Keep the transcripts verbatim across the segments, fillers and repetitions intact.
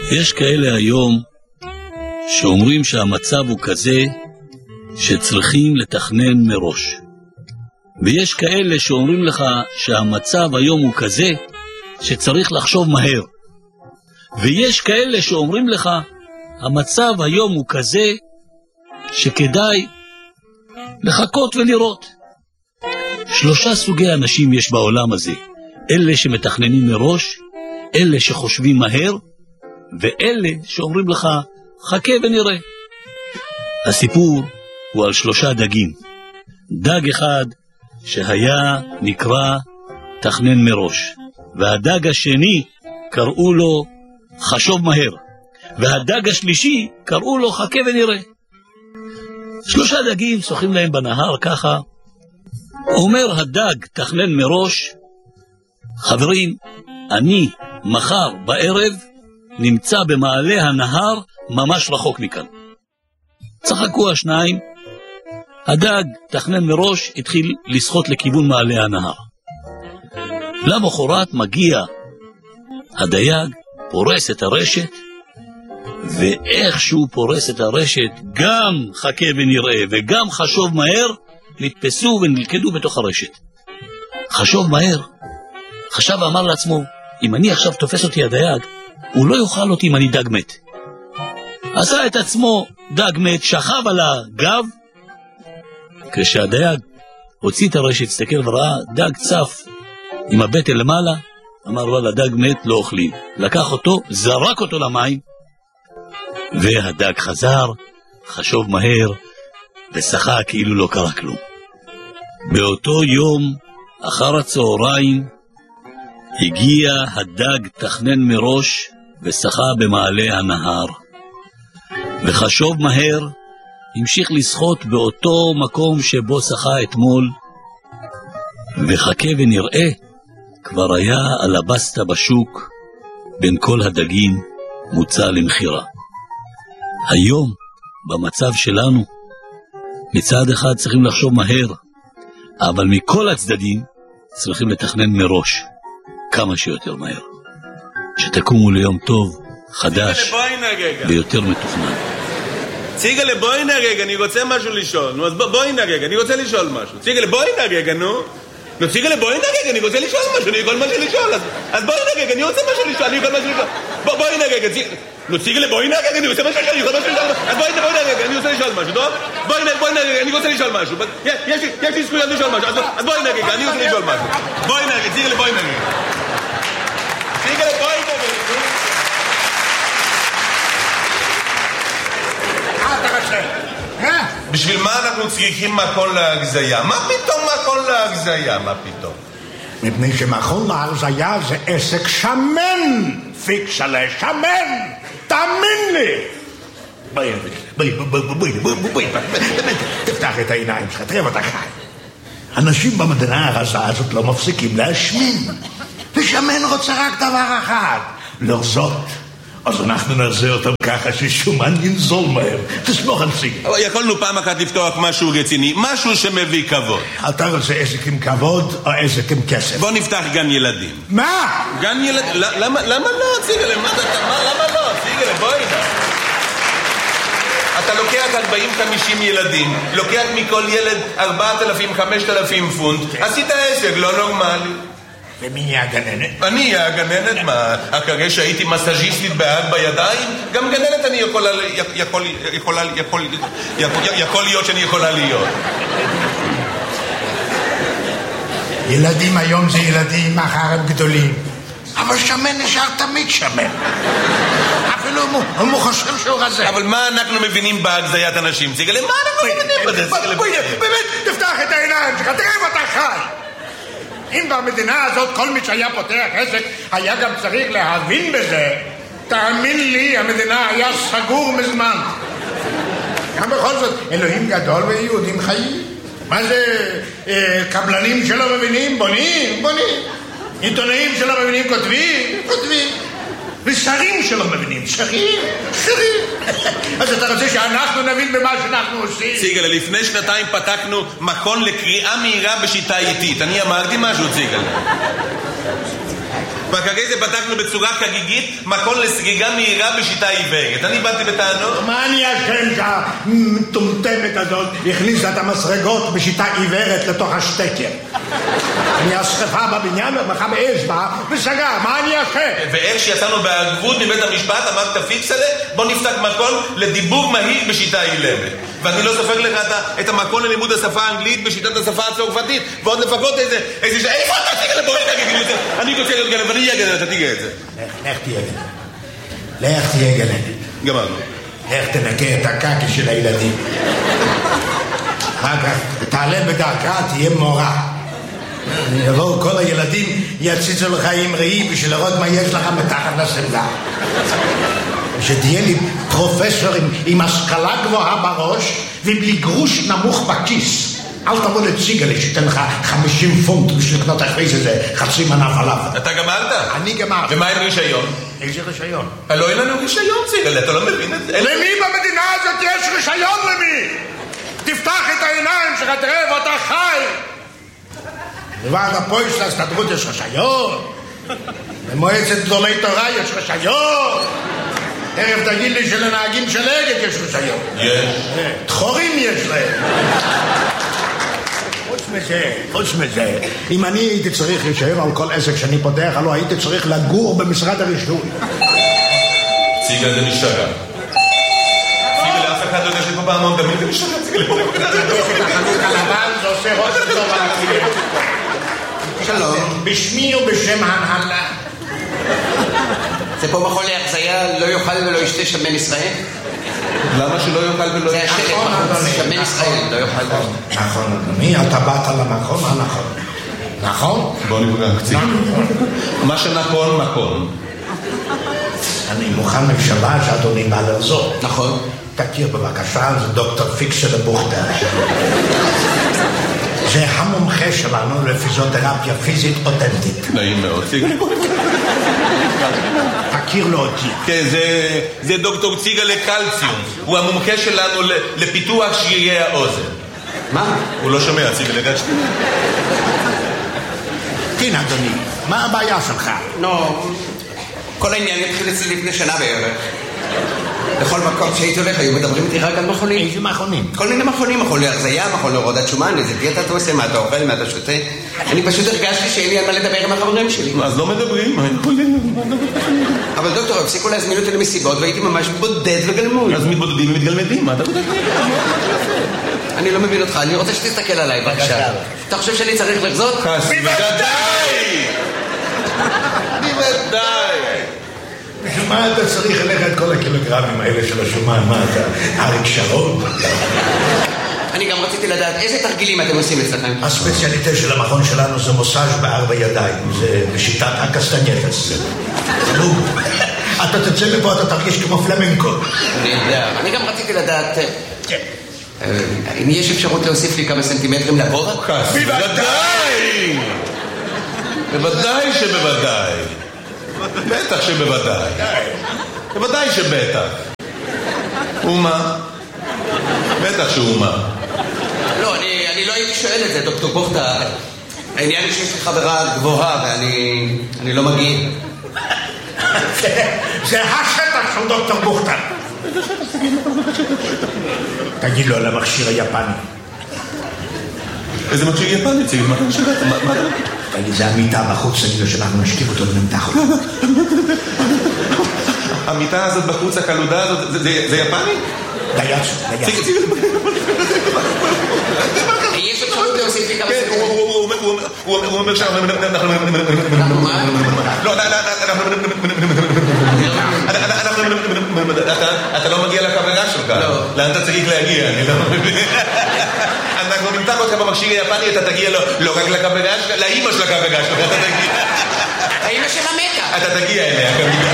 יש כאלה היום שאומרים שהמצב הוא כזה שצריכים לתכנן מראש. ויש כאלה שאומרים לך שהמצב היום הוא כזה שצריך לחשוב מהר. ויש כאלה שאומרים לך המצב היום הוא כזה שכדאי לחכות ולראות. שלושה סוגי אנשים יש בעולם הזה. אלה שמתכננים מראש, אלה שחושבים מהר, ואלה שאומרים לך חכה ונראה. הסיפור הוא על שלושה דגים. דג אחד שהיה נקרא תכנן מראש, והדג השני קראו לו חשוב מהר, והדג השלישי קראו לו חכה ונראה. שלושה דגים שוחים להם בנהר ככה. אומר הדג תכנן מראש, חברים, אני מחר בערב נמצא במעלה הנהר ממש רחוק מכאן. צחקו השניים. הדג תכנן מראש התחיל לשחות לכיוון מעלה הנהר. למחרת מגיע הדייג, פורס את הרשת, ואיך שהוא פורס את הרשת, גם חכה ונראה וגם חשוב מהר, נתפסו ונלכדו בתוך הרשת. חשוב מהר חשב ואמר לעצמו, אם אני עכשיו תופס אותי הדייג, הוא לא יאכל אותי אם אני דג מת. עשה את עצמו דג מת, שכב על הגב. כשהדייג הוציא את הרשת, הסתכל וראה דג צף עם הבטן למעלה, אמר לו, לדג מת לא אוכלים. לקח אותו, זרק אותו למים, והדג חזר, חשוב מהר, ושחה כאילו לא קרה כלום. באותו יום, אחר הצהריים, הגיע הדג תכנן מראש, ושחה במעלה הנהר. וחשוב מהר, המשיך לשחות באותו מקום שבו שחה אתמול, וחכה ונראה, כבר היה על הבסטה בשוק, בין כל הדגים מוצא למחירה. היום, במצב שלנו, מצד אחד צריכים לחשוב מהר, אבל מכל הצדדים צריכים לתכנן מראש, כמה שיותר מהר. שתקומו ליום טוב, חדש, ויותר מתוכנן. ציגלה, בואי נרגע, אני רוצה משהו לשאול. נו, אז בואי נרגע, אני רוצה לשאול משהו. ציגלה, בואי נרגע, נו. נו, ציגלה, בואי נרגע, אני רוצה לשאול משהו, אני יכול משהו לשאול. אז בואי נרגע, אני רוצה משהו לשאול, אני יכול משהו לשאול. בואי נרגע, נו, ציגלה, בואי נרגע, אני רוצה משהו לשאול, אני יכול משהו לשאול. אז בואי נרגע, אני רוצה לשאול משהו, טוב? בואי נרגע, אני רוצה לשאול משהו. יש לי זכויות לשאול משהו, אז בואי נרגע, אני רוצה לשאול משהו. בואי נרגע, ציגלה, בואי נרגע. ציגלה, בואי נרגע. בשביל מה אנחנו צריכים מקום להגזיה? מה פתאום מקום להגזיה? מה פתאום? מפני שמקום להגזיה זה עסק שמן, פיקסלה שמן, תאמין לי. בואי, בואי, בואי, בואי, בואי, בואי, תפתח את העיניים שלך, תראה ואתה חי. אנשים במדינה הרזה הזאת לא מפסיקים להשמין, ושמן רוצה רק דבר אחד, לרזות. אז אנחנו נעשה אותם ככה ששומן ינזול מהר. תסמוך על סיגי. אבל יכולנו פעם אחת לפתוח משהו רציני, משהו שמביא כבוד. אתה רוצה עסק עם כבוד או עסק עם כסף? בוא נפתח גן ילדים. מה? גן ילדים? למה לא, ציגלה? למה לא? ציגלה, בואי נע. אתה לוקח ארבעים חמישים ילדים, לוקח מכל ילד ארבעת אלפים חמשת אלפים פונט, עשית עסק לא נורמלי. ומי יהיה הגננת? אני אהיה הגננת, מה? אחרי שהייתי מסאז'יסטית בהג בידיים, גם גננת אני יכולה, יכול, יכולה, יכול, יכול, יכול להיות שאני יכולה להיות. ילדים היום זה ילדים, מחר הם גדולים. אבל שמן נשאר תמיד שמן. אפילו אם הוא חושב שהוא רזה. אבל מה אנחנו מבינים בהגזיית אנשים? ציגלה, מה אנחנו מבינים בזה? באמת, תפתח את העיניים שלך, תראה ואתה חי. אם במדינה הזאת כל מי שהיה פותח עסק היה גם צריך להבין בזה, תאמין לי, המדינה היה סגור מזמן. גם בכל זאת, אלוהים גדול ויהודים חיים. מה זה, אה, קבלנים שלא מבינים, בונים, בונים. עיתונאים שלא מבינים, כותבים, כותבים. ושרים שלא מבינים, שרים, שרים. אז אתה רוצה שאנחנו נבין במה שאנחנו עושים? ציגלה, לפני שנתיים פתחנו מכון לקריאה מהירה בשיטה איטית. אני אמרתי משהו, ציגלה. ואחרי זה פתחנו בצורה חגיגית מקום לסגיגה מהירה בשיטה עיוורת. אני באתי בטענות. מה אני אשם שהמטומטמת הזאת הכניסה את המסרגות בשיטה עיוורת לתוך השטקר? אני השרפה בבניין ומחה באש בה וסגר, מה אני אשם? ואיך שיצאנו בערבות מבית המשפט אמרת פיקס עליה, בוא נפתח מקום לדיבור מהיר בשיטה אילמת. ואני לא סופר לך את המקום ללימוד השפה האנגלית בשיטת השפה הצרפתית, ועוד לפחות איזה, איזה ש... איפה אתה תיגע לבוא נגע? אני רוצה להיות גלב, ואני אהיה גלב, אתה תיגע את זה. לך תהיה גלב. לך תהיה גלב. גמרנו. לך תנקה את הקקי של הילדים. אחר כך תעלה בדרכה, תהיה מורה. יבואו כל הילדים, יציצו לך עם ראי בשביל לראות מה יש לך מתחת לשמלה. שתהיה לי פרופסור עם, עם השכלה גבוהה בראש ובלי גרוש נמוך בכיס. אל תבוא לציגלי שתן לך חמישים פונט בשביל לקנות אחרי זה חצי מנה פלאפל. אתה גמרת? אני גמרתי. ומה עם רישיון? איזה רישיון? לא אין לנו רישיון ציגלי, אתה לא מבין את זה? למי במדינה הזאת יש רישיון למי? תפתח את העיניים שלך, תראה ואתה חי. לוועד הפועל של ההסתדרות יש רישיון. במועצת גדולי תורה יש רישיון. תכף תגיד לי שלנהגים של אגד יש רישיון. יש. דחורים יש להם. חוץ מזה, חוץ מזה, אם אני הייתי צריך רישיון על כל עסק שאני פותח, הלוא הייתי צריך לגור במשרד הרישוי. ציגה זה משתגע. ציגה לאף אחד לא יודע שפה פעמון דמים זה משתגע. ציגה לפה. החנות הלבן זה עושה ראש טוב על הכלים. שלום. בשמי ובשם ההנהלה. זה פה מכון להחזיה, לא יאכל ולא ישתה שמן ישראל? למה שלא יאכל ולא ישתה? זה השלט, שמן ישראל, לא יאכל ולא. נכון, אדוני, אתה באת למקום הנכון. נכון? בוא נפגע קצת. מה שנכון, נכון. אני מוכן ממשלה שאדוני בא לעזור. נכון. תכיר בבקשה, זה דוקטור פיקסל בוכטר. זה המומחה שלנו לפיזיותרפיה פיזית אותנטית. נעים מאוד. תכיר לו אותי. כן, זה, זה דוקטור ציגה לקלציום. הוא המומחה שלנו לפיתוח שרירי האוזן. מה? הוא לא שומע, ציגה לקלציום. כן, אדוני, מה הבעיה שלך? נו, כל העניין התחיל אצלי לפני שנה בערך. בכל מקום שהייתי הולך היו מדברים איתי רק על מכונים. איזה מכונים? כל מיני מכונים, מכון להרזיה, מכון להורדת שומן, איזה דיאטה אתה עושה, מה אתה אוכל, מה אתה שותה. אני פשוט הרגשתי שאין לי על מה לדבר עם החברים שלי. אז לא מדברים. אבל דוקטור, הפסיקו להזמין אותי למסיבות והייתי ממש בודד וגלמוד. אז מתבודדים ומתגלמדים, מה אתה בודד? אני לא מבין אותך, אני רוצה שתסתכל עליי בבקשה. אתה חושב שאני צריך לחזות? בוודאי! בוודאי! מה אתה צריך אליך את כל הקילוגרמים האלה של השומן? מה אתה? אריק שרון? אני גם רציתי לדעת איזה תרגילים אתם עושים אצלכם. הספציאליטה של המכון שלנו זה מוסאז' בארבע ידיים. זה בשיטת הקסטנייטס. אתה תצא מפה, אתה תרגיש כמו פלמנקו. אני יודע. אני גם רציתי לדעת אם יש אפשרות להוסיף לי כמה סנטימטרים לגובה? בוודאי! בוודאי שבוודאי. בטח שבוודאי. בוודאי שבטח. ומה? בטח שאומה. לא, אני, אני לא הייתי שואל את זה, דוקטור בוכטה. העניין היא שיש לי חברה גבוהה ואני אני לא מגיע. זה השטח של דוקטור בוכטה. תגיד לו על המכשיר היפני. איזה מכשיר יפני? תגיד, מה אתה משגעת? תגיד, זה המיטה בחוץ, תגיד לו שאנחנו נשקיף אותו ונמתח אותו. המיטה הזאת בחוץ, הקלודה הזאת, זה יפני? דייצו, דייצו. יש אפשרות להוסיף לי כמה כן, הוא אומר שאנחנו... לא, אתה לא מגיע לחברה שלך. לאן אתה צריך להגיע? אני לא מבין. אנחנו נמתח אותך במכשיר היפני, אתה תגיע לא רק לחברה שלך, לאמא של החברה שלך אתה תגיע. האמא שלה מתה. אתה תגיע אליה כמובן.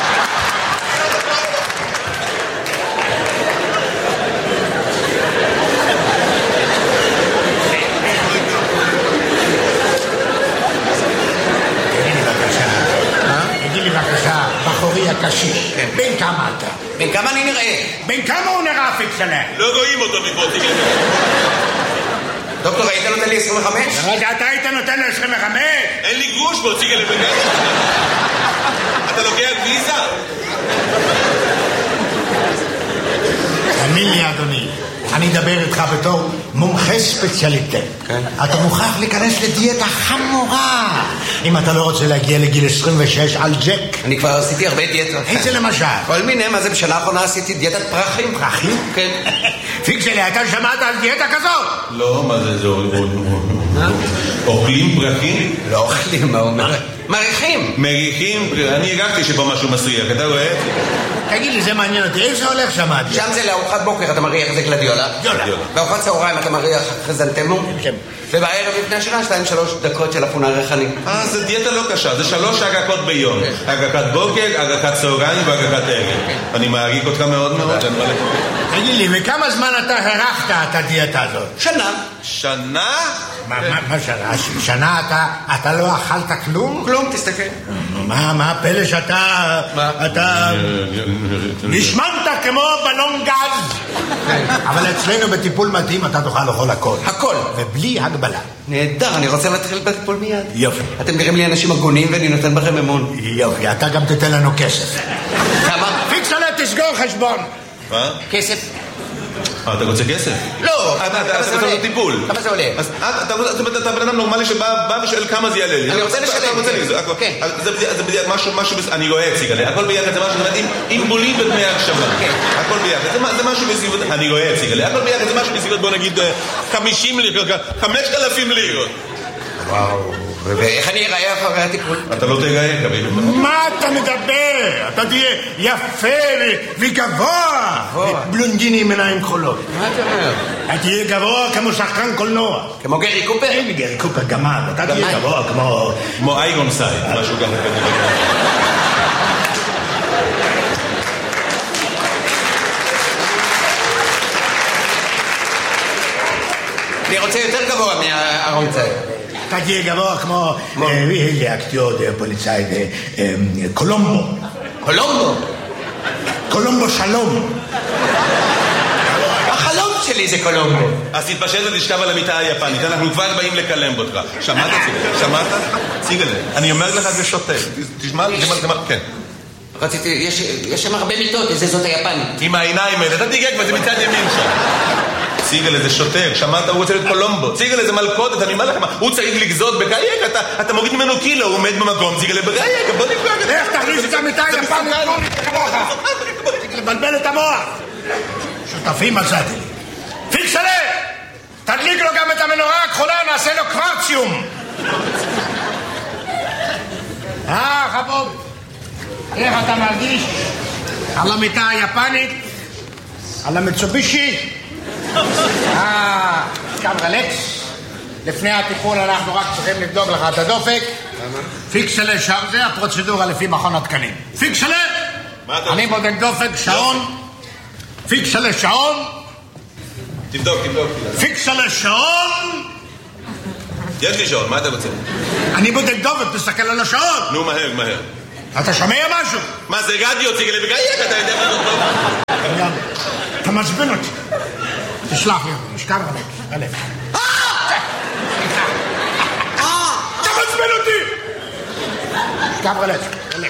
בחורי הקשיש, בין כמה אתה? בין כמה אני נראה? בין כמה הוא נראה פיקסלר? לא רואים אותו מפה, תגיד. דוקטור, היית נותן לי עשרים וחמש? רגע, אתה היית נותן לו עשרים וחמש? אין לי גרוש בו, ציגה לבגן. אתה לוקח ויזה? תאמין לי, אדוני, אני אדבר איתך בתור מומחה ספציאליטה. כן. אתה מוכרח להיכנס לדיאטה חמורה אם אתה לא רוצה להגיע לגיל עשרים ושש על ג'ק. אני כבר עשיתי הרבה דיאטות. איזה למשל? כל מיני, מה זה בשנה האחרונה עשיתי דיאטת פרחים. פרחים? כן. פיקסלי, אתה שמעת על דיאטה כזאת? לא, מה זה, זה אוכלים פרחים? לא אוכלים, מה אומר? מריחים. מריחים, אני הרגשתי שפה משהו מסריח, אתה רואה? תגיד לי, זה מעניין אותי, איך זה הולך שם? שם זה לארוחת בוקר, אתה מריח זה גלדיולה. גלדיולה. בארוחת צהריים אתה מריח חזנטמו. ובערב לפני השנה, שתיים שלוש דקות של אפונה ריחני. אה, זה דיאטה לא קשה, זה שלוש הגקות ביום. הגקת בוקר, הגקת צהריים והגקת ערב. אני מעריך אותך מאוד מאוד. תגיד לי, וכמה זמן אתה הרחת את הדיאטה הזאת? שנה. שנה? מה, מה שנה? שנה אתה, אתה לא אכלת כלום? כלום, תסתכל. מה, מה הפלא שאתה, אתה נשמנת כמו בלון גז? אבל אצלנו בטיפול מתאים אתה תוכל לאכול הכל. הכל. ובלי הגבלה. נהדר, אני רוצה להתחיל בטיפול מיד. יופי. אתם נראים לי אנשים הגונים ואני נותן בכם אמון. יופי, אתה גם תתן לנו כסף. כמה? פיקסלה, תסגור חשבון. מה? כסף. אה, אתה רוצה כסף? לא. אתה רוצה לו טיפול. כמה זה עולה? אז אתה בן אדם נורמלי שבא ושואל כמה זה יעלה לי. אני רוצה לשלם. כן. זה בדיוק משהו, אני רואה את סיגלה. הכל ביחד זה משהו, עם בולים ודמי הקשבה. הכל ביחד. זה משהו בסביבות, אני רואה את סיגלה. הכל ביחד זה משהו בסביבות, בוא נגיד, חמישים לירות, חמשת אלפים לירות. וואו. ואיך אני אראה אחרי הטיפול? אתה לא תראה, קביל. מה אתה מדבר? אתה תהיה יפה וגבוה. בלונדיני עם עיניים כחולות. מה אתה אומר? אתה תהיה גבוה כמו שחקן קולנוע. כמו גרי קופר? אין לי גרי קופר, גמד. אתה תהיה גבוה כמו... כמו אייגון סייד, משהו ככה כזה. אני רוצה יותר גבוה מהארון צייד. אתה תהיה גבוה כמו אקטיור פוליצאי קולומבו. קולומבו? קולומבו שלום. החלום שלי זה קולומבו. אז תתפשט ותשכב על המיטה היפנית, אנחנו כבר באים לקלם אותך. שמעת ציגל? שמעת? ציגל, אני אומר לך זה שוטה. תשמע, תשמע, כן. רציתי, יש שם הרבה מיטות, איזה זאת היפנית. עם העיניים האלה, אתה תיגע כבר, זה מצד ימין שם. ציגל איזה שוטר, שמעת, הוא רוצה להיות קולומבו. ציגל איזה מלכודת, אני אומר לך מה, הוא צריך לגזות בגייק, אתה מוריד ממנו קילו, הוא עומד במקום, ציגל בגייק, בוא נפגע. איך תכניס את המיטה היפנית? לבלבל את המוח. שותפים מצאתי לי. פיקסלה! תדליק לו גם את המנורה הכחולה, נעשה לו קוורציום. אה, חבוב. איך אתה מרגיש? על המיטה היפנית? על המצובישי? אה, קם רלקס. לפני הטיפול אנחנו רק צריכים לבדוק לך את הדופק. פיקסלה, זה הפרוצדורה לפי מכון התקנים. פיקסלה! אני בודק דופק, שעון. פיקסלה, שעון. תבדוק, תבדוק. פיקסלה, שעון. יש לי שעון, מה אתה רוצה? אני בודק דופק, תסתכל על השעון. נו, מהר, מהר. אתה שומע משהו? מה זה רדיו, ציגל בגייק, אתה יודע מה זאת טוב? אתה מעצבן אותי. תשלח לי, משכב עליך, עליך. אתה מעצבן אותי! משכב עליך, עליך.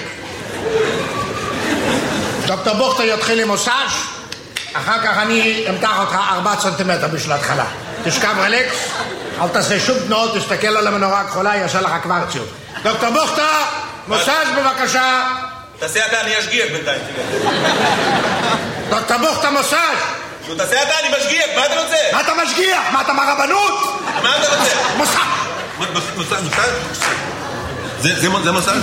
דוקטור בוכטר יתחיל עם מוסאז', אחר כך אני אמתח אותך ארבעה סנטימטר בשביל ההתחלה. תשכב רלקס, אל תעשה שום תנועות, תסתכל על המנורה הכחולה, יעשה לך קוורציום. דוקטור בוכטר, מוסאז' בבקשה. תעשה אתה, אני אשגיח בינתיים. דוקטור בוכטר, מוסאז'. נו, תעשה אתה, אני משגיח, מה אתה רוצה? מה אתה משגיח? מה אתה מהרבנות? מה אתה רוצה? מוסאז'. מוסאז', מוסאז'? זה מוסאז'? זה מוסאז'?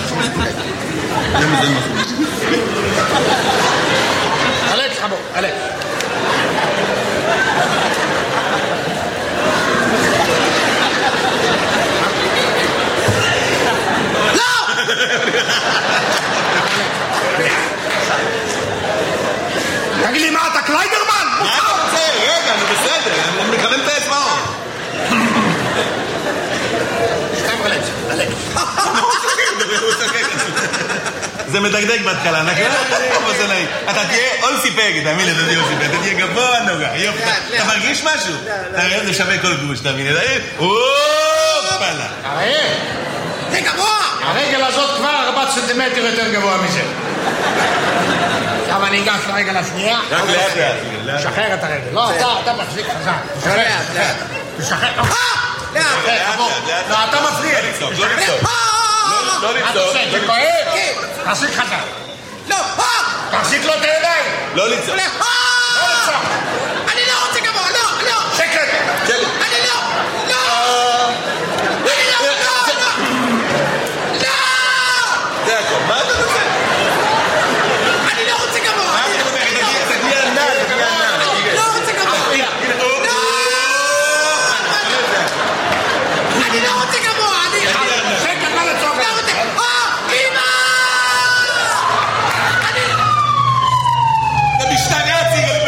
אלכס חבוק, אלכס. לא! תגיד לי מה, אתה קליידרמן? מה אתה רוצה? רגע, אני בסדר, אני מכוון את האצבעות. שכב אלכס, אלכס. זה מדגדג בהתחלה, נכון? זה נעים. אתה תהיה אולסי פג, תאמין לי, אתה תהיה אולסי פג, אתה תהיה גבוה נוגע, יופי. אתה מרגיש משהו? אתה רואה, זה שווה כל גוש, תאמין לי. אופלה. הרי, זה גבוה! הרגל הזאת כבר ארבעת סנטימטר יותר גבוה מזה. עכשיו אני אגש לרגל השנייה. רק לאט לאט. תשחרר את הרגל. לא, אתה מחזיק חזק. לאט, לאט. תשחרר. לאט, לאט. לא, אתה מפריע. לא לצעוק, לא לצעוק. לא מה לצעוק. אתה עושה? זה כואב? תחזיק חזק. לא, תחזיק לו את הידיים. לא לצעוק.